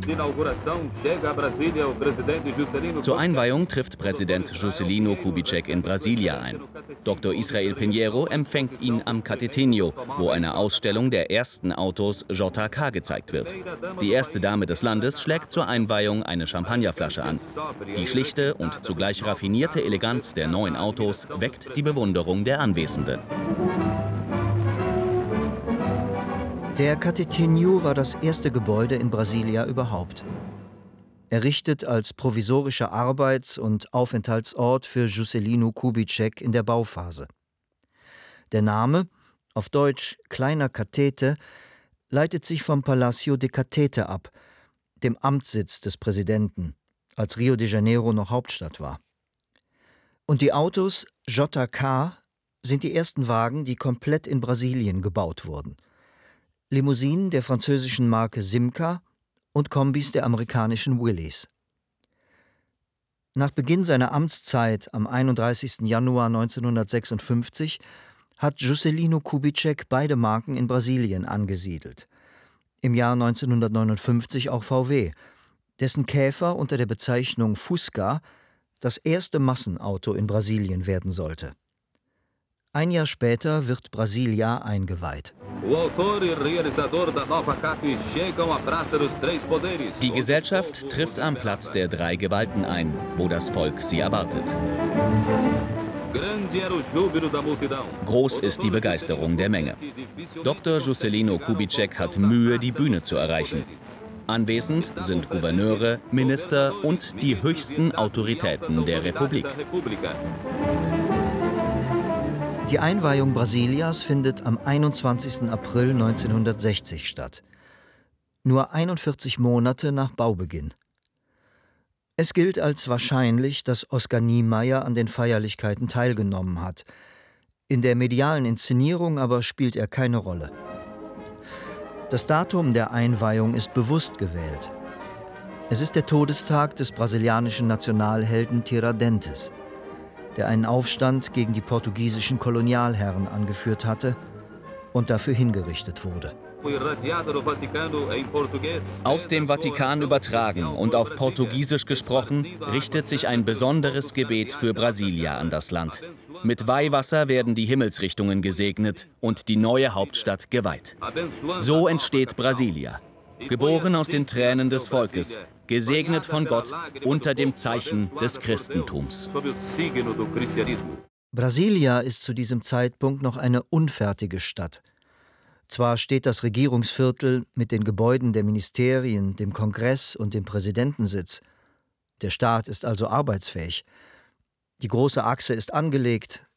Zur Einweihung trifft Präsident Juscelino Kubitschek in Brasilia ein. Dr. Israel Pinheiro empfängt ihn am Catetinho, wo eine Ausstellung der ersten Autos JK gezeigt wird. Die erste Dame des Landes schlägt zur Einweihung eine Champagnerflasche an. Die schlichte und zugleich raffinierte Eleganz der neuen Autos weckt die Bewunderung der Anwesenden. Der Catetinho war das erste Gebäude in Brasilia überhaupt. Errichtet als provisorischer Arbeits- und Aufenthaltsort für Juscelino Kubitschek in der Bauphase. Der Name, auf Deutsch Kleiner Catete, leitet sich vom Palacio de Catete ab, dem Amtssitz des Präsidenten, als Rio de Janeiro noch Hauptstadt war. Und die Autos JK sind die ersten Wagen, die komplett in Brasilien gebaut wurden. Limousinen der französischen Marke Simca und Kombis der amerikanischen Willys. Nach Beginn seiner Amtszeit am 31. Januar 1956 hat Juscelino Kubitschek beide Marken in Brasilien angesiedelt. Im Jahr 1959 auch VW, dessen Käfer unter der Bezeichnung Fusca das erste Massenauto in Brasilien werden sollte. Ein Jahr später wird Brasilia eingeweiht. Die Gesellschaft trifft am Platz der drei Gewalten ein, wo das Volk sie erwartet. Groß ist die Begeisterung der Menge. Dr. Juscelino Kubitschek hat Mühe, die Bühne zu erreichen. Anwesend sind Gouverneure, Minister und die höchsten Autoritäten der Republik. Die Einweihung Brasilias findet am 21. April 1960 statt. Nur 41 Monate nach Baubeginn. Es gilt als wahrscheinlich, dass Oskar Niemeyer an den Feierlichkeiten teilgenommen hat. In der medialen Inszenierung aber spielt er keine Rolle. Das Datum der Einweihung ist bewusst gewählt. Es ist der Todestag des brasilianischen Nationalhelden Tiradentes, der einen Aufstand gegen die portugiesischen Kolonialherren angeführt hatte und dafür hingerichtet wurde. Aus dem Vatikan übertragen und auf Portugiesisch gesprochen, richtet sich ein besonderes Gebet für Brasilia an das Land. Mit Weihwasser werden die Himmelsrichtungen gesegnet und die neue Hauptstadt geweiht. So entsteht Brasilia, geboren aus den Tränen des Volkes, gesegnet von Gott unter dem Zeichen des Christentums. Brasilia ist zu diesem Zeitpunkt noch eine unfertige Stadt. Zwar steht das Regierungsviertel mit den Gebäuden der Ministerien, dem Kongress und dem Präsidentensitz. Der Staat ist also arbeitsfähig. Die große Achse ist angelegt,